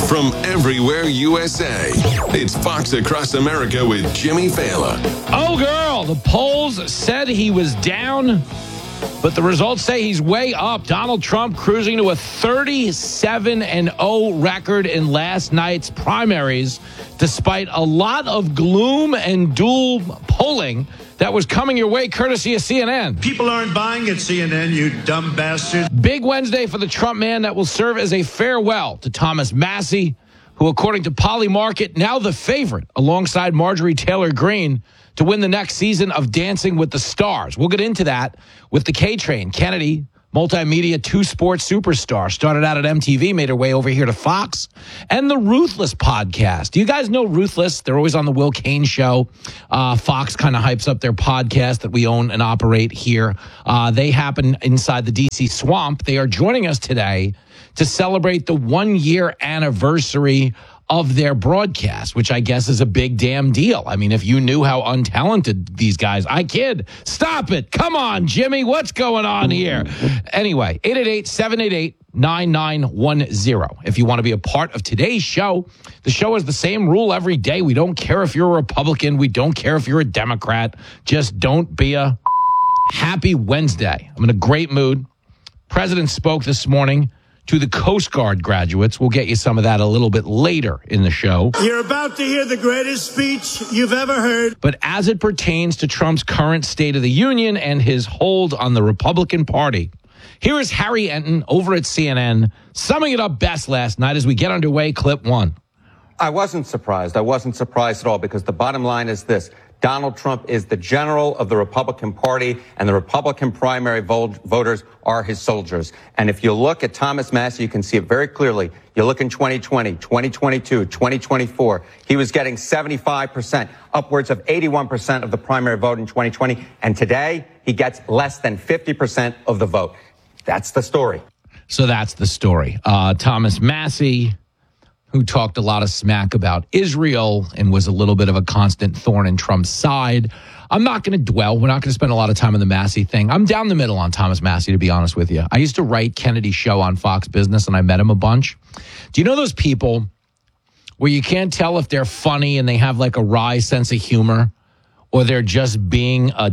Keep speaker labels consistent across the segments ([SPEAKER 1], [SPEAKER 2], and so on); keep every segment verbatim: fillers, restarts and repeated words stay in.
[SPEAKER 1] from everywhere U S A. It's Fox Across America with Jimmy Fallon.
[SPEAKER 2] Oh, girl, the polls said he was down, but the results say he's way up. Donald Trump cruising to a thirty-seven and oh record in last night's primaries, despite a lot of gloom and dual polling that was coming your way courtesy of C N N.
[SPEAKER 3] People aren't buying at C N N, you dumb bastard.
[SPEAKER 2] Big Wednesday for the Trump man that will serve as a farewell to Thomas Massie, who, according to Polymarket, now the favorite alongside Marjorie Taylor Greene to win the next season of Dancing with the Stars. We'll get into that with the K-Train. Kennedy, multimedia two-sport superstar, started out at M T V, made her way over here to Fox, and the Ruthless podcast. Do you guys know Ruthless? They're always on the Will Cain show. Uh, Fox kind of hypes up their podcast that we own and operate here. Uh, they happen inside the D C swamp. They are joining us today to celebrate the one-year anniversary of their broadcast, which I guess is a big damn deal. I mean, if you knew how untalented these guys, I kid. Stop it. Come on, Jimmy. What's going on here? Anyway, eight eight eight, seven eight eight, nine nine one zero. If you want to be a part of today's show, the show has the same rule every day. We don't care if you're a Republican. We don't care if you're a Democrat. Just don't be a happy Wednesday. I'm in a great mood. President spoke this morning to the Coast Guard graduates. We'll get you some of that a little bit later in the show.
[SPEAKER 3] You're about to hear the greatest speech you've ever heard.
[SPEAKER 2] But as it pertains to Trump's current State of the Union and his hold on the Republican Party, here is Harry Enton over at C N N summing it up best last night as we get underway. Clip one.
[SPEAKER 4] I wasn't surprised. I wasn't surprised at all, because the bottom line is this. Donald Trump is the general of the Republican Party, and the Republican primary vote, voters are his soldiers. And if you look at Thomas Massie, you can see it very clearly. You look in twenty twenty, twenty twenty-two, twenty twenty-four, he was getting seventy-five percent, upwards of eighty-one percent of the primary vote in twenty twenty. And today, he gets less than fifty percent of the vote. That's the story.
[SPEAKER 2] So that's the story. Uh, Thomas Massie, who talked a lot of smack about Israel and was a little bit of a constant thorn in Trump's side. I'm not going to dwell. We're not going to spend a lot of time on the Massie thing. I'm down the middle on Thomas Massie, to be honest with you. I used to write Kennedy's show on Fox Business, and I met him a bunch. Do you know those people where you can't tell if they're funny and they have like a wry sense of humor, or they're just being a...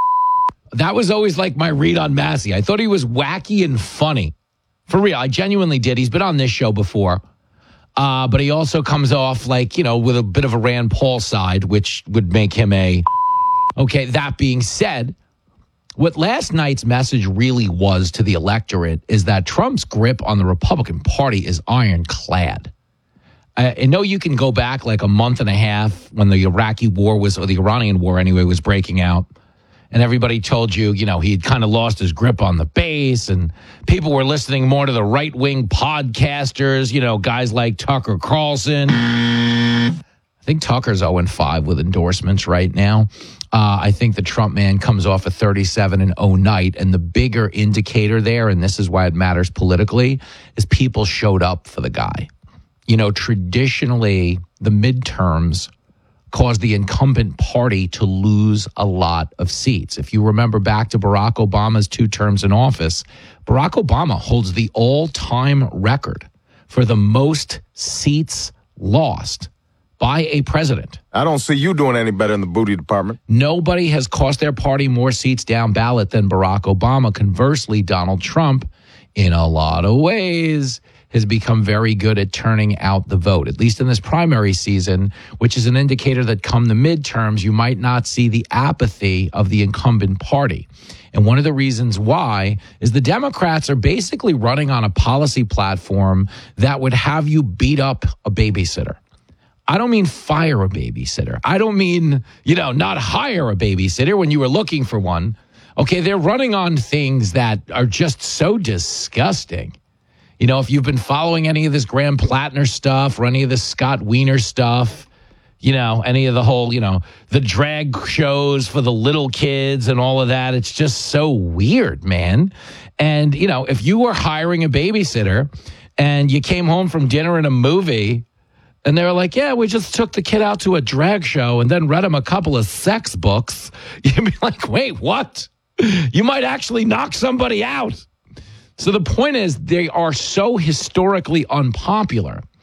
[SPEAKER 2] That was always like my read on Massie. I thought he was wacky and funny. For real, I genuinely did. He's been on this show before. Uh, but he also comes off like, you know, with a bit of a Rand Paul side, which would make him a... Okay, that being said, what last night's message really was to the electorate is that Trump's grip on the Republican Party is ironclad. I, I know you can go back like a month and a half when the Iraqi war was, or the Iranian war anyway, was breaking out. And everybody told you, you know, he'd kind of lost his grip on the base, and people were listening more to the right-wing podcasters, you know, guys like Tucker Carlson. I think Tucker's oh and five with endorsements right now. Uh, I think the Trump man comes off a thirty-seven and oh night, and the bigger indicator there, and this is why it matters politically, is people showed up for the guy. You know, traditionally, the midterms caused the incumbent party to lose a lot of seats. If you remember back to Barack Obama's two terms in office, Barack Obama holds the all-time record for the most seats lost by a president.
[SPEAKER 5] I don't see you doing any better in the booty department.
[SPEAKER 2] Nobody has cost their party more seats down ballot than Barack Obama. Conversely, Donald Trump, in a lot of ways, has become very good at turning out the vote, at least in this primary season, which is an indicator that come the midterms, you might not see the apathy of the incumbent party. And one of the reasons why is the Democrats are basically running on a policy platform that would have you beat up a babysitter. I don't mean fire a babysitter. I don't mean, you know, not hire a babysitter when you were looking for one. Okay, they're running on things that are just so disgusting. You know, if you've been following any of this Graham Plattner stuff or any of this Scott Wiener stuff, you know, any of the whole, you know, the drag shows for the little kids and all of that, it's just so weird, man. And, you know, if you were hiring a babysitter and you came home from dinner and a movie and they were like, yeah, we just took the kid out to a drag show and then read him a couple of sex books, you'd be like, wait, what? You might actually knock somebody out. So the point is, they are so historically unpopular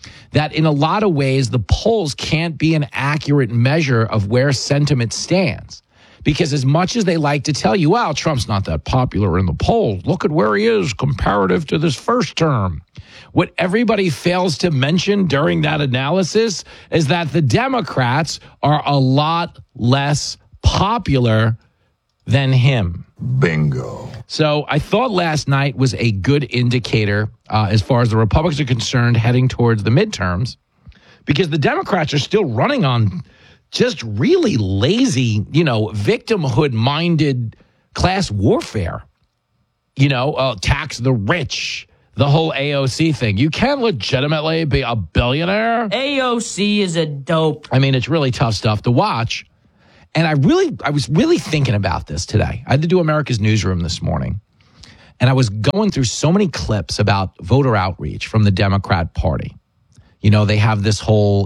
[SPEAKER 2] that in a lot of ways, the polls can't be an accurate measure of where sentiment stands. Because as much as they like to tell you, well, Trump's not that popular in the polls, look at where he is comparative to this first term. What everybody fails to mention during that analysis is that the Democrats are a lot less popular than him.
[SPEAKER 5] Bingo.
[SPEAKER 2] So I thought last night was a good indicator uh, as far as the Republicans are concerned heading towards the midterms, because the Democrats are still running on just really lazy, you know, victimhood-minded class warfare. You know, uh, tax the rich, the whole A O C thing. You can't legitimately be a billionaire.
[SPEAKER 6] A O C is a dope.
[SPEAKER 2] I mean, it's really tough stuff to watch. And I really, I was really thinking about this today. I had to do America's Newsroom this morning. And I was going through so many clips about voter outreach from the Democrat Party. You know, they have this whole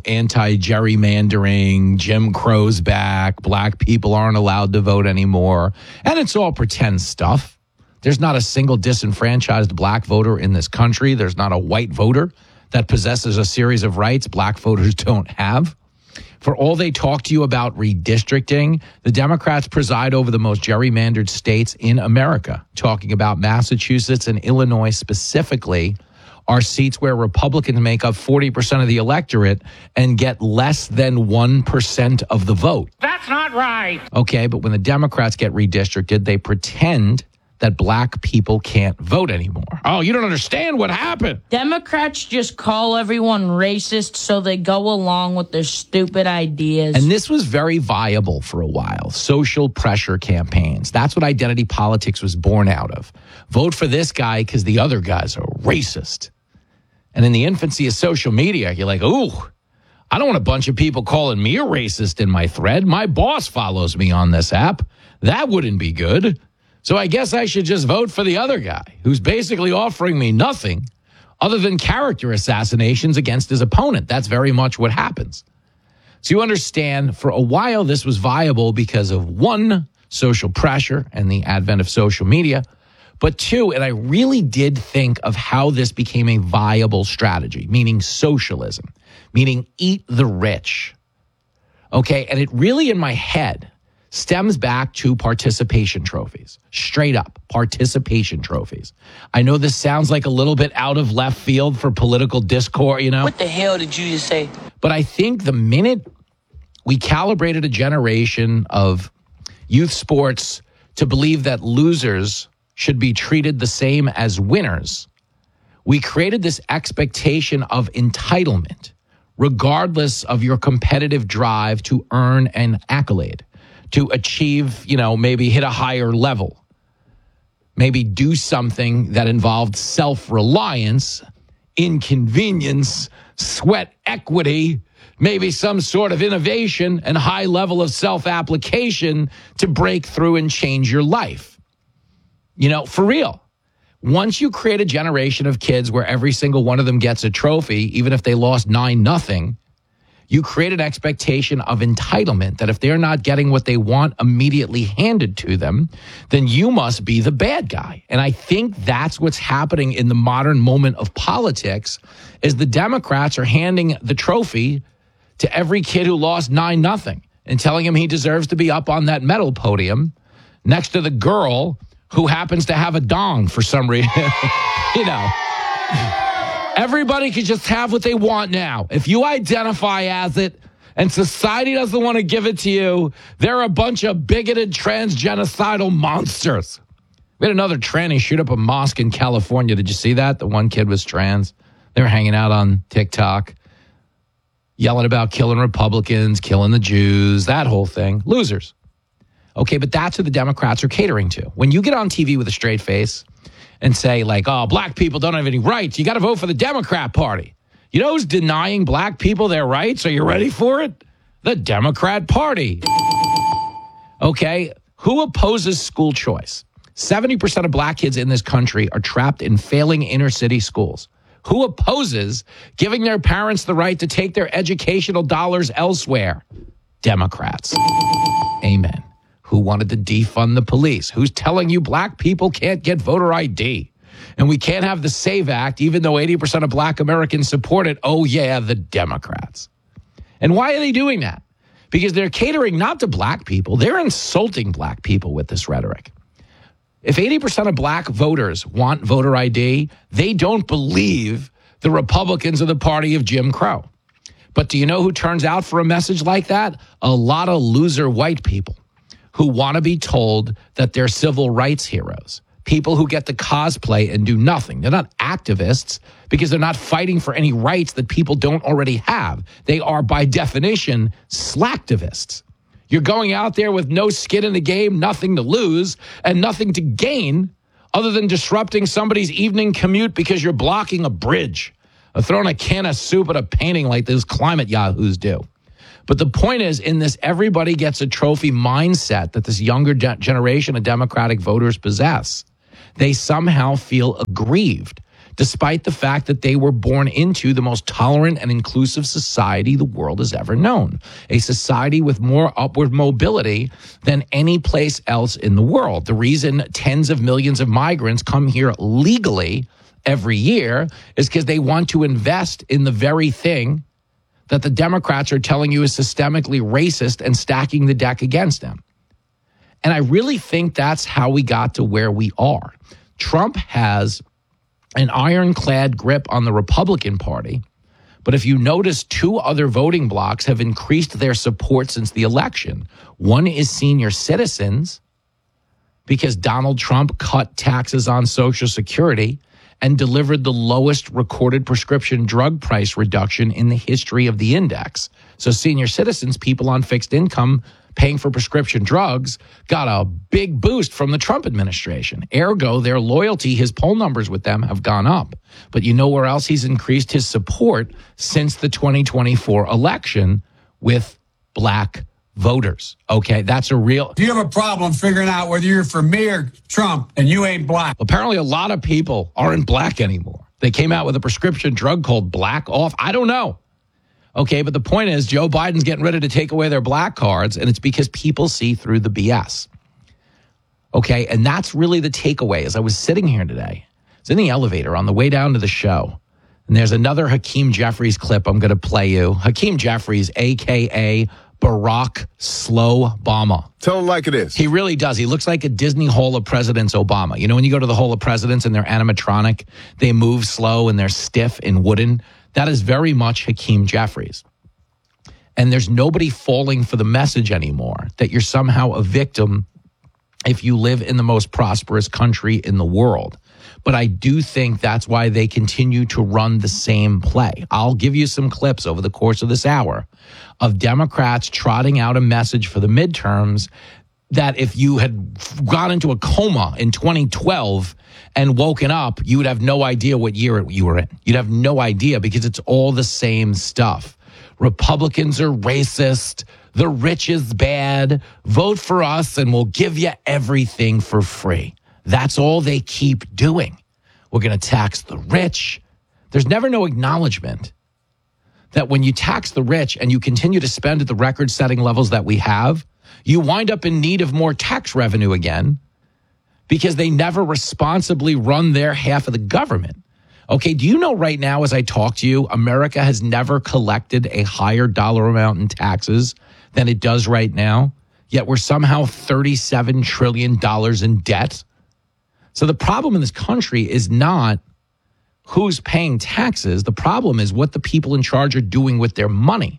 [SPEAKER 2] anti-gerrymandering, Jim Crow's back, black people aren't allowed to vote anymore. And it's all pretend stuff. There's not a single disenfranchised black voter in this country. There's not a white voter that possesses a series of rights black voters don't have. For all they talk to you about redistricting, the Democrats preside over the most gerrymandered states in America. Talking about Massachusetts and Illinois specifically are seats where Republicans make up forty percent of the electorate and get less than one percent of the vote.
[SPEAKER 6] That's not right.
[SPEAKER 2] Okay, but when the Democrats get redistricted, they pretend that black people can't vote anymore. Oh, you don't understand what happened.
[SPEAKER 6] Democrats just call everyone racist so they go along with their stupid ideas.
[SPEAKER 2] And this was very viable for a while. Social pressure campaigns. That's what identity politics was born out of. Vote for this guy because the other guys are racist. And in the infancy of social media, you're like, ooh, I don't want a bunch of people calling me a racist in my thread. My boss follows me on this app. That wouldn't be good. So I guess I should just vote for the other guy who's basically offering me nothing other than character assassinations against his opponent. That's very much what happens. So you understand, for a while this was viable because of, one, social pressure and the advent of social media, but two, and I really did think of how this became a viable strategy, meaning socialism, meaning eat the rich. Okay, and it really in my head stems back to participation trophies. Straight up, participation trophies. I know this sounds like a little bit out of left field for political discourse, you know?
[SPEAKER 6] What the hell did you just say?
[SPEAKER 2] But I think the minute we calibrated a generation of youth sports to believe that losers should be treated the same as winners, we created this expectation of entitlement, regardless of your competitive drive to earn an accolade, to achieve, you know, maybe hit a higher level, maybe do something that involved self-reliance, inconvenience, sweat equity, maybe some sort of innovation and high level of self-application to break through and change your life. You know, for real. Once you create a generation of kids where every single one of them gets a trophy, even if they lost nine nothing, you create an expectation of entitlement that if they're not getting what they want immediately handed to them, then you must be the bad guy. And I think that's what's happening in the modern moment of politics, is the Democrats are handing the trophy to every kid who lost nine nothing and telling him he deserves to be up on that medal podium next to the girl who happens to have a dong for some reason. You know. Everybody can just have what they want now. If you identify as it and society doesn't want to give it to you, they're a bunch of bigoted, transgenocidal monsters. We had another tranny shoot up a mosque in California. Did you see that? The one kid was trans. They were hanging out on TikTok, yelling about killing Republicans, killing the Jews, that whole thing. Losers. Okay, but that's who the Democrats are catering to. When you get on T V with a straight face and say, like, oh, black people don't have any rights, you got to vote for the Democrat Party. You know who's denying black people their rights? Are you ready for it? The Democrat Party. Okay, who opposes school choice? seventy percent of black kids in this country are trapped in failing inner city schools. Who opposes giving their parents the right to take their educational dollars elsewhere? Democrats. Amen. Who wanted to defund the police? Who's telling you black people can't get voter I D? And we can't have the SAVE Act, even though eighty percent of black Americans support it. Oh, yeah, the Democrats. And why are they doing that? Because they're catering not to black people. They're insulting black people with this rhetoric. If eighty percent of black voters want voter I D, they don't believe the Republicans are the party of Jim Crow. But do you know who turns out for a message like that? A lot of loser white people who want to be told that they're civil rights heroes. People who get to cosplay and do nothing. They're not activists because they're not fighting for any rights that people don't already have. They are, by definition, slacktivists. You're going out there with no skin in the game, nothing to lose, and nothing to gain other than disrupting somebody's evening commute because you're blocking a bridge or throwing a can of soup at a painting like those climate yahoos do. But the point is, in this everybody gets a trophy mindset that this younger de- generation of Democratic voters possess, they somehow feel aggrieved, despite the fact that they were born into the most tolerant and inclusive society the world has ever known, a society with more upward mobility than any place else in the world. The reason tens of millions of migrants come here legally every year is because they want to invest in the very thing that the Democrats are telling you is systemically racist and stacking the deck against them. And I really think that's how we got to where we are. Trump has an ironclad grip on the Republican Party. But if you notice, two other voting blocs have increased their support since the election. One is senior citizens, because Donald Trump cut taxes on Social Security and delivered the lowest recorded prescription drug price reduction in the history of the index. So senior citizens, people on fixed income paying for prescription drugs, got a big boost from the Trump administration. Ergo, their loyalty, his poll numbers with them have gone up. But you know where else he's increased his support since the twenty twenty-four election? With black voters. Okay, that's a real...
[SPEAKER 7] Do you have a problem figuring out whether you're for me or Trump and you ain't black?
[SPEAKER 2] Apparently, a lot of people aren't black anymore. They came out with a prescription drug called Black Off. I don't know. Okay, but the point is, Joe Biden's getting ready to take away their black cards, and it's because people see through the B S. Okay, and that's really the takeaway. As I was sitting here today, I was in the elevator on the way down to the show, and there's another Hakeem Jeffries clip I'm going to play you. Hakeem Jeffries, a k a. Barack Slow Obama.
[SPEAKER 5] Tell him like it is.
[SPEAKER 2] He really does. He looks like a Disney Hall of Presidents Obama. You know, when you go to the Hall of Presidents and they're animatronic, they move slow and they're stiff and wooden. That is very much Hakeem Jeffries. And there's nobody falling for the message anymore that you're somehow a victim if you live in the most prosperous country in the world. But I do think that's why they continue to run the same play. I'll give you some clips over the course of this hour of Democrats trotting out a message for the midterms that if you had gone into a coma in twenty twelve and woken up, you would have no idea what year you were in. You'd have no idea because it's all the same stuff. Republicans are racist. The rich is bad. Vote for us and we'll give you everything for free. That's all they keep doing. We're going to tax the rich. There's never no acknowledgement that when you tax the rich and you continue to spend at the record-setting levels that we have, you wind up in need of more tax revenue again because they never responsibly run their half of the government. Okay, do you know right now as I talk to you, America has never collected a higher dollar amount in taxes than it does right now, yet we're somehow thirty-seven trillion dollars in debt? So the problem in this country is not who's paying taxes. The problem is what the people in charge are doing with their money.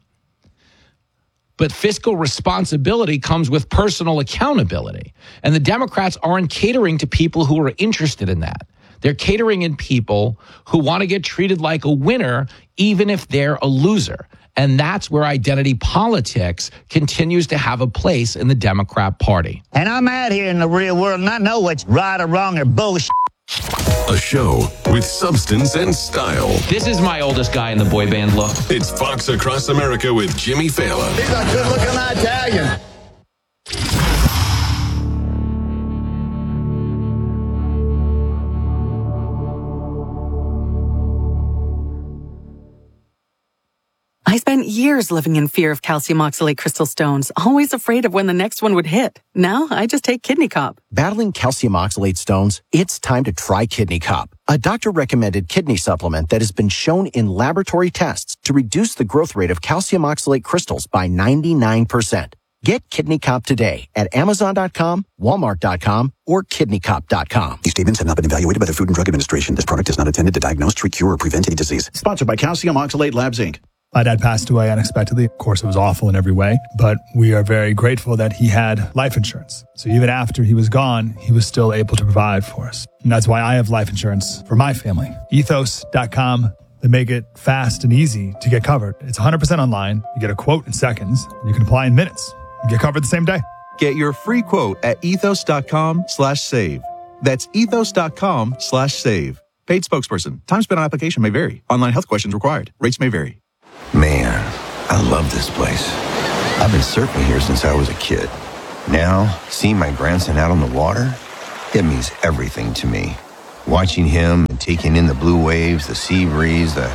[SPEAKER 2] But fiscal responsibility comes with personal accountability. And the Democrats aren't catering to people who are interested in that. They're catering in people who want to get treated like a winner, even if they're a loser. And that's where identity politics continues to have a place in the Democrat Party.
[SPEAKER 8] And I'm out here in the real world and I know what's right or wrong or bullshit.
[SPEAKER 1] A show with substance and style.
[SPEAKER 2] This is my oldest guy in the boy band look.
[SPEAKER 1] It's Fox Across America with Jimmy Fallon.
[SPEAKER 8] He's a good-looking Italian.
[SPEAKER 9] I spent years living in fear of calcium oxalate crystal stones, always afraid of when the next one would hit. Now I just take Kidney Cop.
[SPEAKER 10] Battling calcium oxalate stones? It's time to try Kidney Cop, a doctor-recommended kidney supplement that has been shown in laboratory tests to reduce the growth rate of calcium oxalate crystals by ninety-nine percent. Get Kidney Cop today at Amazon dot com, Walmart dot com, or Kidney Cop dot com.
[SPEAKER 11] These statements have not been evaluated by the Food and Drug Administration. This product is not intended to diagnose, treat, cure, or prevent any disease.
[SPEAKER 12] Sponsored by Calcium Oxalate Labs, Incorporated.
[SPEAKER 13] My dad passed away unexpectedly. Of course, it was awful in every way, but we are very grateful that he had life insurance. So even after he was gone, he was still able to provide for us. And that's why I have life insurance for my family. Ethos dot com. They make it fast and easy to get covered. It's one hundred percent online. You get a quote in seconds, and you can apply in minutes. You get covered the same day.
[SPEAKER 14] Get your free quote at ethos dot com slash save. That's ethos dot com slash save. Paid spokesperson. Time spent on application may vary. Online health questions required. Rates may vary.
[SPEAKER 15] Man, I love this place. I've been surfing here since I was a kid. Now, seeing my grandson out on the water, it means everything to me. Watching him and taking in the blue waves, the sea breeze, the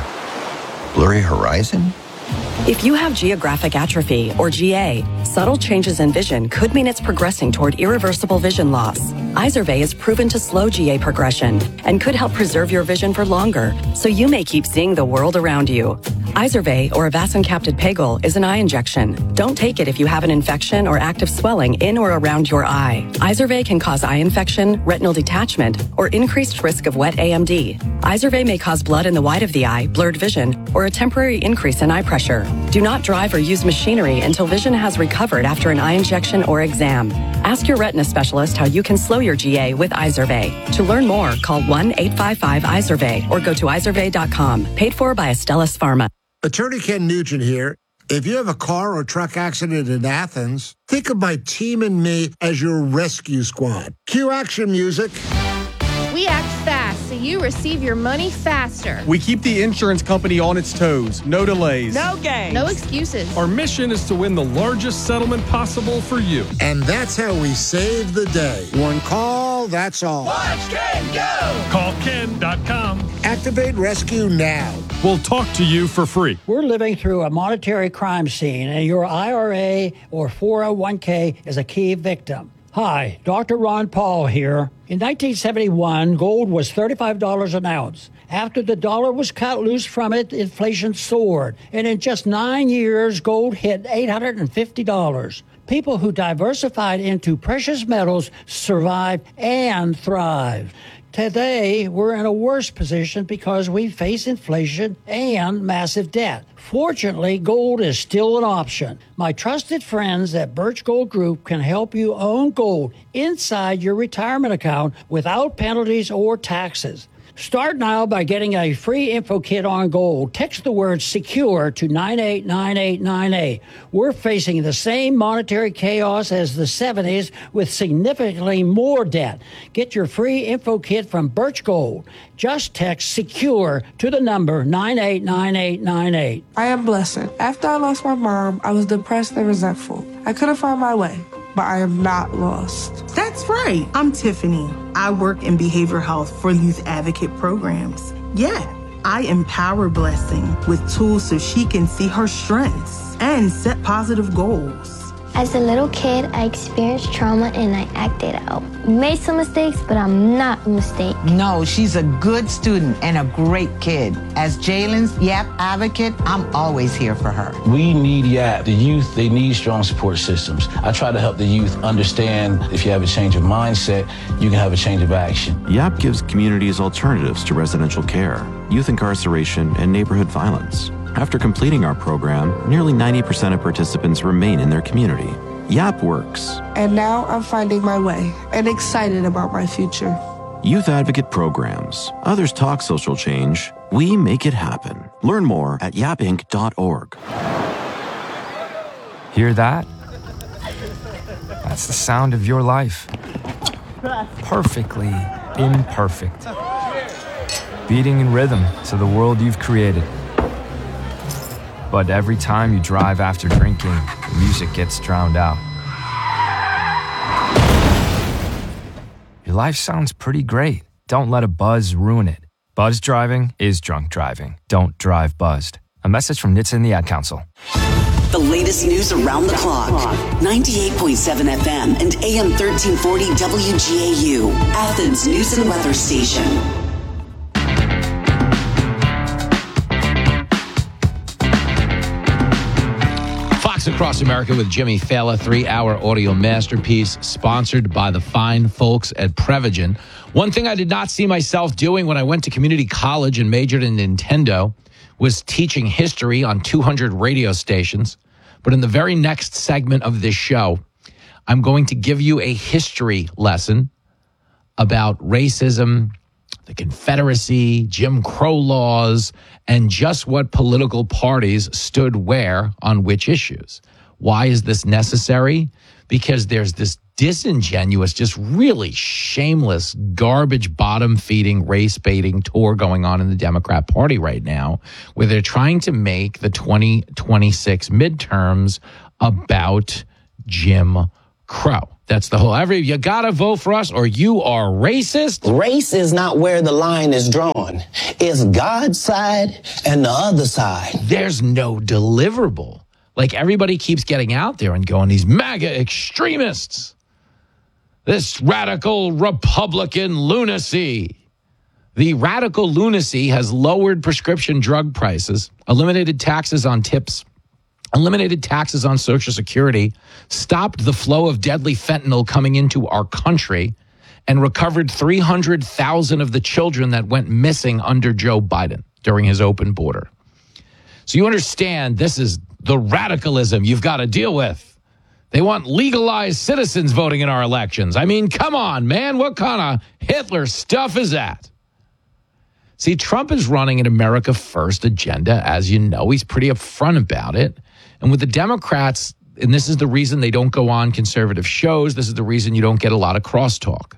[SPEAKER 15] blurry horizon.
[SPEAKER 9] If you have geographic atrophy, or G A, subtle changes in vision could mean it's progressing toward irreversible vision loss. Izervay is proven to slow G A progression and could help preserve your vision for longer, so you may keep seeing the world around you. Izervay, or avacincaptad pegol, is an eye injection. Don't take it if you have an infection or active swelling in or around your eye. Izervay can cause eye infection, retinal detachment, or increased risk of wet A M D. Izervay may cause blood in the white of the eye, blurred vision, or a temporary increase in eye pressure. Do not drive or use machinery until vision has recovered after an eye injection or exam. Ask your retina specialist how you can slow your G A with Izervay. To learn more, call one eight five five Izervay or go to izervay dot com. Paid for by Astellas Pharma.
[SPEAKER 3] Attorney Ken Nugent here. If you have a car or truck accident in Athens, think of my team and me as your rescue squad. Cue action music.
[SPEAKER 16] We act fast so you receive your money faster.
[SPEAKER 17] We keep the insurance company on its toes. No delays.
[SPEAKER 16] No games. No excuses.
[SPEAKER 17] Our mission is to win the largest settlement possible for you.
[SPEAKER 3] And that's how we save the day. One call, that's all.
[SPEAKER 18] Watch Ken go!
[SPEAKER 17] Call Ken dot com.
[SPEAKER 3] Activate rescue now.
[SPEAKER 17] We'll talk to you for free.
[SPEAKER 19] We're living through a monetary crime scene, and your I R A or four oh one k is a key victim. Hi, Doctor Ron Paul here. In nineteen seventy-one, gold was thirty-five dollars an ounce. After the dollar was cut loose from it, inflation soared. And in just nine years, gold hit eight hundred fifty dollars. People who diversified into precious metals survived and thrived. Today, we're in a worse position because we face inflation and massive debt. Fortunately, gold is still an option. My trusted friends at Birch Gold Group can help you own gold inside your retirement account without penalties or taxes. Start now by getting a free info kit on gold. Text the word SECURE to nine eight nine eight nine eight. We're facing the same monetary chaos as the seventies with significantly more debt. Get your free info kit from Birch Gold. Just text SECURE to the number nine eight nine eight nine eight.
[SPEAKER 20] I am Blessed. After I lost my mom, I was depressed and resentful. I couldn't find my way, but I am not lost.
[SPEAKER 21] That's right. I'm Tiffany. I work in behavioral health for youth advocate programs. Yeah, I empower Blessing with tools so she can see her strengths and set positive goals.
[SPEAKER 22] As a little kid, I experienced trauma and I acted out. Made some mistakes, but I'm not a mistake.
[SPEAKER 23] No, she's a good student and a great kid. As Jalen's YAP advocate, I'm always here for her.
[SPEAKER 24] We need YAP. The youth, they need strong support systems. I try to help the youth understand if you have a change of mindset, you can have a change of action.
[SPEAKER 25] YAP gives communities alternatives to residential care, youth incarceration, and neighborhood violence. After completing our program, nearly ninety percent of participants remain in their community. YAP works.
[SPEAKER 20] And now I'm finding my way and excited about my future.
[SPEAKER 25] Youth Advocate Programs. Others talk social change. We make it happen. Learn more at yap inc dot org.
[SPEAKER 26] Hear that? That's the sound of your life. Perfectly imperfect. Beating in rhythm to the world you've created. But every time you drive after drinking, the music gets drowned out. Your life sounds pretty great. Don't let a buzz ruin it. Buzz driving is drunk driving. Don't drive buzzed. A message from N H T S A and the Ad Council.
[SPEAKER 2] The latest news around the clock. ninety-eight point seven F M and A M thirteen forty W G A U. Athens News and Weather Station.
[SPEAKER 4] Fox Across America with Jimmy Fallon, three-hour audio masterpiece, sponsored by the fine folks at Prevagen. One thing I did not see myself doing when I went to community college and majored in Nintendo was teaching history on two hundred radio stations. But in the very next segment of this show, I'm going to give you a history lesson about racism, the Confederacy, Jim Crow laws, and just what political parties stood where on which issues. Why is this necessary? Because there's this disingenuous, just really shameless, garbage bottom-feeding, race-baiting tour going on in the Democrat Party right now, where they're trying to make the twenty twenty-six midterms about Jim Crow. That's the whole, every, you gotta vote for us or you are racist.
[SPEAKER 5] Race is not where the line is drawn. It's God's side and the other side.
[SPEAKER 4] There's no deliverable. Like, everybody keeps getting out there and going, these MAGA extremists, this radical Republican lunacy. The radical lunacy has lowered prescription drug prices, eliminated taxes on tips, eliminated taxes on Social Security, stopped the flow of deadly fentanyl coming into our country, and recovered three hundred thousand of the children that went missing under Joe Biden during his open border. So you understand, this is the radicalism you've got to deal with. They want legalized citizens voting in our elections. I mean, come on, man. What kind of Hitler stuff is that? See, Trump is running an America First agenda, as you know. He's pretty upfront about it. And with the Democrats, and this is the reason they don't go on conservative shows, this is the reason you don't get a lot of crosstalk,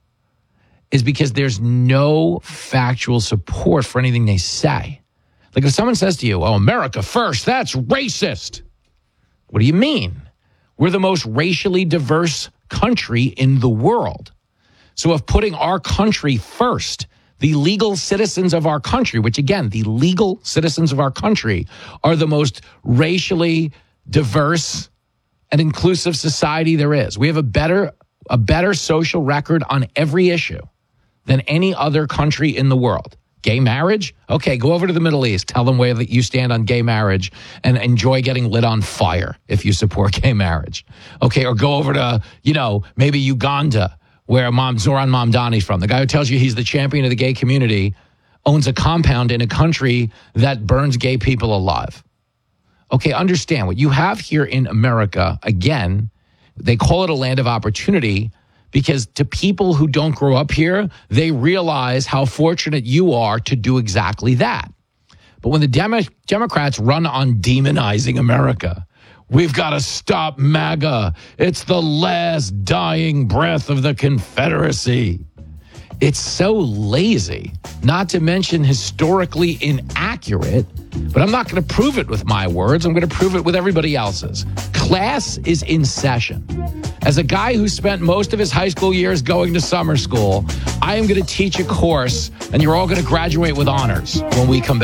[SPEAKER 4] is because there's no factual support for anything they say. Like, if someone says to you, oh, America First, that's racist. What do you mean? We're the most racially diverse country in the world. So if putting our country first, the legal citizens of our country, which again, the legal citizens of our country are the most racially diverse and inclusive society there is. We have a better, a better social record on every issue than any other country in the world. Gay marriage? Okay, go over to the Middle East. Tell them where you stand on gay marriage and enjoy getting lit on fire if you support gay marriage. Okay, or go over to, you know, maybe Uganda, where Mom, Zoran Mamdani's from. The guy who tells you he's the champion of the gay community owns a compound in a country that burns gay people alive. Okay, understand what you have here in America, again, they call it a land of opportunity, because to people who don't grow up here, they realize how fortunate you are to do exactly that. But when the Demo- Democrats run on demonizing America, we've got to stop MAGA. It's the last dying breath of the Confederacy. It's so lazy, not to mention historically inaccurate, but I'm not going to prove it with my words. I'm going to prove it with everybody else's. Class is in session. As a guy who spent most of his high school years going to summer school, I am going to teach a course, and you're all going to graduate with honors when we come back.